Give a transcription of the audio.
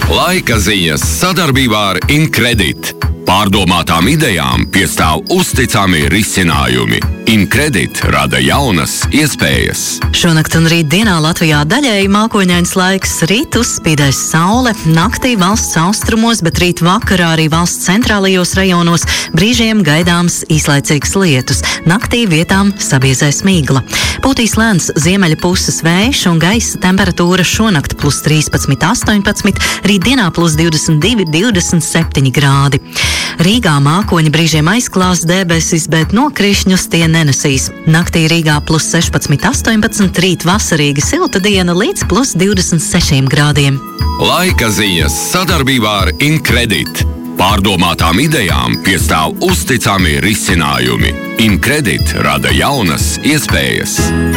Laika ziņas sadarbībā ar Incredit. Pārdomātām idejām piestāv uzticami risinājumi. Incredit rada jaunas iespējas. Šonakt un rīt dienā Latvijā daļēji mākoņains laiks, rīt uzspīdēs saule, naktī valsts austrumos, bet rīt vakarā arī valsts centrālajos rajonos brīžiem gaidāms īslaicīgs lietus. Naktī vietām sabiezēs migla. Pūtīs lēns ziemeļa puses vējš un gaisa temperatūra šonakt plus 13, 18, rīt dienā plus 22, 27 grādi. Rīgā mākoņi brīžiem aizklās debesis, bet nokrišņus tie nenesīs. Naktī Rīgā plus 16, 18, rīt vasarīgi silta diena līdz plus 26 grādiem. Laika ziņas sadarbībā ar Incredit. Pārdomātām idejām piestāv uzticami risinājumi. Incredit rada jaunas iespējas.